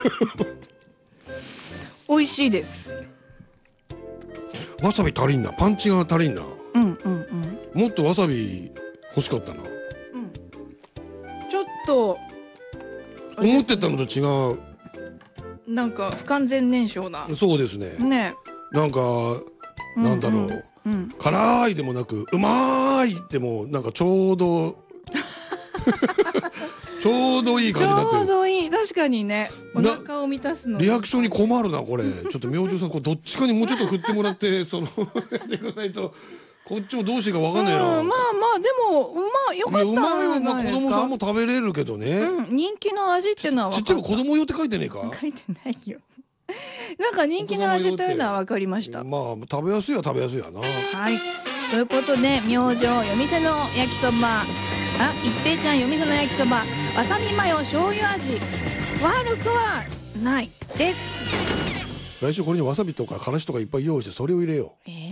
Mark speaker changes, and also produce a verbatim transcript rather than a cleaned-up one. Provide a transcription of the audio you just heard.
Speaker 1: 美味しいです。
Speaker 2: わさび足りんな、パンチが足りんな。
Speaker 1: うんうんうん。
Speaker 2: もっとわさび欲しかったな。
Speaker 1: うん。ちょっと
Speaker 2: 思ってたのと違う。
Speaker 1: なんか不完全燃焼な。
Speaker 2: そうですね。
Speaker 1: ね。
Speaker 2: なんかなんだろう。うん、辛いでもなくうまいでもなんかちょうどちょうどいい感じになってる。
Speaker 1: ちょうどいい、確かにね。お腹を満たすの。
Speaker 2: リアクションに困るなこれ。ちょっと明星さんこうどっちかにもうちょっと振ってもらってそのやっていかないとこっちもどうしていいかわかんないな。まあ
Speaker 1: まあでもうまよかったんじゃないですか。うまいはまあ
Speaker 2: 子供さんも食べれるけどね。
Speaker 1: うん、人気の味っていうのは
Speaker 2: ちっちゃい子供用って書いてねえか。
Speaker 1: 書いてないよ。なんか人気の味というのは分かりました。
Speaker 2: まあ食べやすいは食べやすいやな。
Speaker 1: はい。ということで明星夜店の焼きそば、あ、一平ちゃん夜店の焼きそば、わさびマヨ醤油味、悪くはないです。
Speaker 2: 来週これにわさびとかからしとかいっぱい用意してそれを入れよう。
Speaker 1: えー